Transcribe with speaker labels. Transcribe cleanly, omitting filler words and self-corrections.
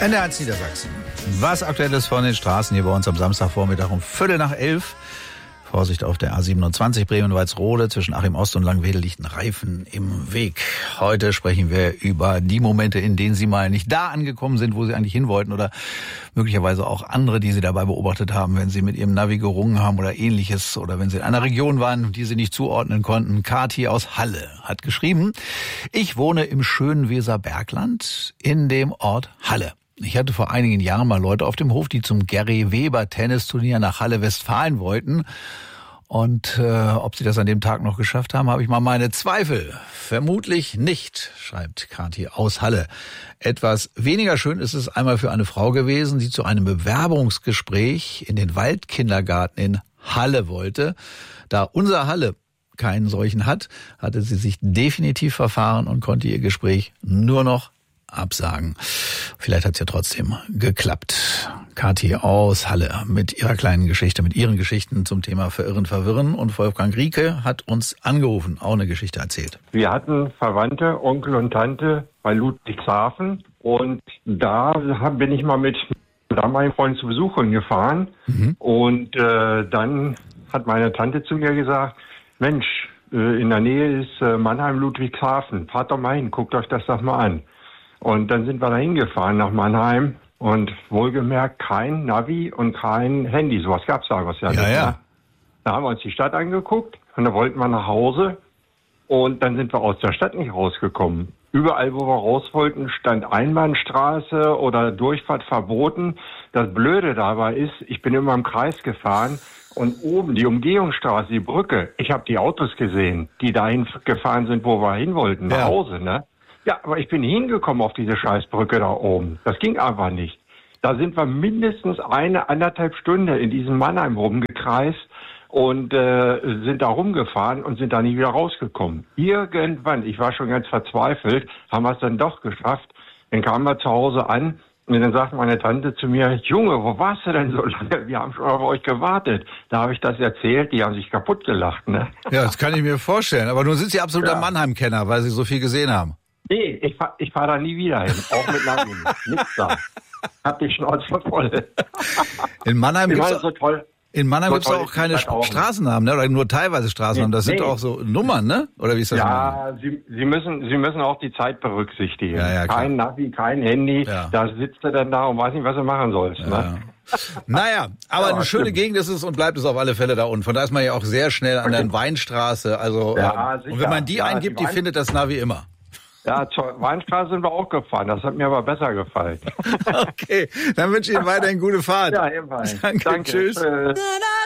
Speaker 1: NDR1 Niedersachsen. Was Aktuelles von den Straßen hier bei uns am Samstagvormittag um 11:15. Vorsicht auf der A27 Bremen-Walsrode. Zwischen Achim Ost und Langwedel liegt ein Reifen im Weg. Heute sprechen wir über die Momente, in denen Sie mal nicht da angekommen sind, wo Sie eigentlich hin wollten, oder möglicherweise auch andere, die Sie dabei beobachtet haben, wenn Sie mit Ihrem Navi gerungen haben oder Ähnliches, oder wenn Sie in einer Region waren, die Sie nicht zuordnen konnten. Kathi aus Halle hat geschrieben: Ich wohne im schönen Weserbergland in dem Ort Halle. Ich hatte vor einigen Jahren mal Leute auf dem Hof, die zum Gary-Weber-Tennisturnier nach Halle-Westfalen wollten. Und ob sie das an dem Tag noch geschafft haben, habe ich mal meine Zweifel. Vermutlich nicht, schreibt Kathi aus Halle. Etwas weniger schön ist es einmal für eine Frau gewesen, die zu einem Bewerbungsgespräch in den Waldkindergarten in Halle wollte. Da unser Halle keinen solchen hat, hatte sie sich definitiv verfahren und konnte ihr Gespräch nur noch absagen. Vielleicht hat es ja trotzdem geklappt. Kathi aus Halle mit ihrer kleinen Geschichte, mit ihren Geschichten zum Thema Verirren, Verwirren. Und Wolfgang Rieke hat uns angerufen, auch eine Geschichte erzählt.
Speaker 2: Wir hatten Verwandte, Onkel und Tante bei Ludwigshafen. Und da bin ich mal mit damaligen Freunden zu Besuch hingefahren. Und dann hat meine Tante zu mir gesagt: Mensch, in der Nähe ist Mannheim-Ludwigshafen. Fahrt doch mal hin, guckt euch das doch mal an. Und dann sind wir da hingefahren nach Mannheim und wohlgemerkt kein Navi und kein Handy. Sowas gab's da was ja nicht.
Speaker 1: Ja.
Speaker 2: Da haben wir uns die Stadt angeguckt und da wollten wir nach Hause und dann sind wir aus der Stadt nicht rausgekommen. Überall, wo wir raus wollten, stand Einbahnstraße oder Durchfahrt verboten. Das Blöde dabei ist, ich bin immer im Kreis gefahren und oben die Umgehungsstraße, die Brücke, ich habe die Autos gesehen, die dahin gefahren sind, wo wir hin wollten, nach Hause, ne? Ja, aber ich bin hingekommen auf diese Scheißbrücke da oben. Das ging einfach nicht. Da sind wir mindestens 1,5 Stunden in diesem Mannheim rumgekreist und sind da rumgefahren und sind da nie wieder rausgekommen. Irgendwann, ich war schon ganz verzweifelt, haben wir es dann doch geschafft. Dann kamen wir zu Hause an und dann sagte meine Tante zu mir: Junge, wo warst du denn so lange? Wir haben schon auf euch gewartet. Da habe ich das erzählt, die haben sich kaputt gelacht, ne?
Speaker 1: Ja, das kann ich mir vorstellen. Aber nun sind Sie absoluter Mannheim-Kenner, weil Sie so viel gesehen haben.
Speaker 2: Nee, ich fahr da nie wieder hin. Auch mit Navi. Nichts da. Hab die Schnauze voll.
Speaker 1: In Mannheim gibt's
Speaker 2: so toll.
Speaker 1: In Mannheim gibt es auch keine Straßennamen, ne? Oder nur teilweise Straßennamen. Das sind auch so Nummern, ne? Oder wie ist das?
Speaker 2: Ja, Sie müssen auch die Zeit berücksichtigen.
Speaker 1: Ja,
Speaker 2: kein Navi, kein Handy.
Speaker 1: Ja.
Speaker 2: Da sitzt du dann da und weiß nicht, was du machen sollst.
Speaker 1: Ja.
Speaker 2: Ne?
Speaker 1: Naja, aber eine schöne
Speaker 2: stimmt.
Speaker 1: Gegend ist es und bleibt es auf alle Fälle da unten. Von da ist man ja auch sehr schnell an der Weinstraße. Also,
Speaker 2: Ja,
Speaker 1: und wenn man die eingibt, die findet das Navi immer.
Speaker 2: Ja, zur Weinstraße sind wir auch gefahren. Das hat mir aber besser gefallen.
Speaker 1: Okay, dann wünsche ich Ihnen weiterhin gute Fahrt.
Speaker 2: Ja, ebenfalls.
Speaker 1: Danke, tschüss.